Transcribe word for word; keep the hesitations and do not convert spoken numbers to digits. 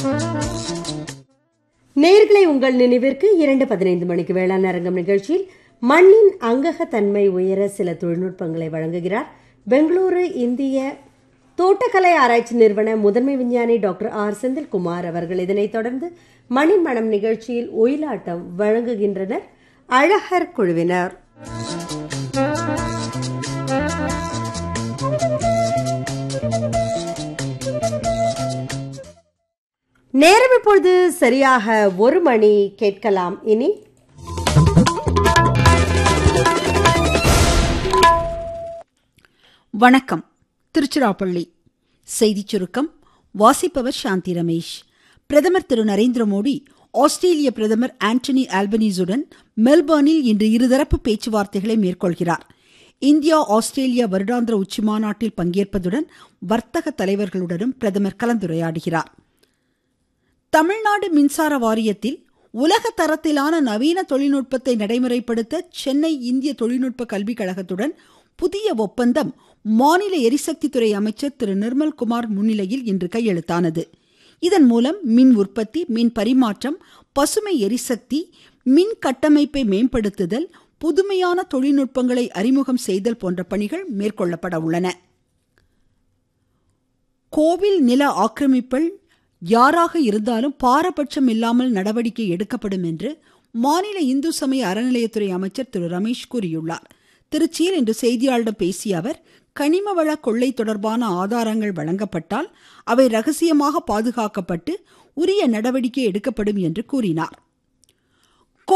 நேயர்களை உங்கள் நினைவிற்கு இரண்டு பதினைந்து மணிக்கு வேளாண் அரங்கம் நிகழ்ச்சியில் மண்ணின் அங்ககத்தன்மை உயர சில தொழில்நுட்பங்களை வழங்குகிறார் பெங்களூரு இந்திய தோட்டக்கலை ஆராய்ச்சி நிறுவன முதன்மை விஞ்ஞானி டாக்டர் ஆர் செந்தில்குமார் அவர்கள். இதனைத் தொடர்ந்து மண்ணின் மனம் நிகழ்ச்சியில் ஒயிலாட்டம் வழங்குகின்றனர் அழகர் குழுவினர். நேரம் இப்பொழுது சரியாக ஒரு மணி. கேட்கலாம் இனி வணக்கம். திருச்சிராப்பள்ளி செய்திச் சுருக்கம் வாசிப்பவர் சாந்தி ரமேஷ். பிரதமர் திரு நரேந்திர மோடி ஆஸ்திரேலிய பிரதமர் ஆண்டனி ஆல்பனீஸுடன் மெல்பர்னில் இன்று இருதரப்பு பேச்சுவார்த்தைகளை மேற்கொள்கிறார். இந்தியா ஆஸ்திரேலியா வருடாந்திர உச்சிமாநாட்டில் பங்கேற்பதுடன் வர்த்தக தலைவர்களுடனும் பிரதமர் கலந்துரையாடுகிறார். தமிழ்நாடு மின்சார வாரியத்தில் உலக தரத்திலான நவீன தொழில்நுட்பத்தை நடைமுறைப்படுத்த சென்னை இந்திய தொழில்நுட்ப கல்விக் கழகத்துடன் புதிய ஒப்பந்தம் மாநில எரிசக்தித்துறை அமைச்சர் திரு நிர்மல்குமார் முன்னிலையில் இன்று கையெழுத்தானது. இதன் மூலம் மின் உற்பத்தி, மின் பரிமாற்றம், பசுமை எரிசக்தி, மின் கட்டமைப்பை மேம்படுத்துதல், புதுமையான தொழில்நுட்பங்களை அறிமுகம் செய்தல் போன்ற பணிகள் மேற்கொள்ளப்பட உள்ளன. கோவில் நில ஆக்கிரமிப்பில் யாராக இருந்தாலும் பாரபட்சம் இல்லாமல் நடவடிக்கை எடுக்கப்படும் என்று மாநில இந்து சமய அறநிலையத்துறை அமைச்சர் திரு ரமேஷ் கூறியுள்ளார். திருச்சியில் இன்று செய்தியாளர்களிடம் பேசிய அவர், கனிம வள கொள்ளை தொடர்பான ஆதாரங்கள் வழங்கப்பட்டால் அவை ரகசியமாக பாதுகாக்கப்பட்டு உரிய நடவடிக்கை எடுக்கப்படும் என்று கூறினார்.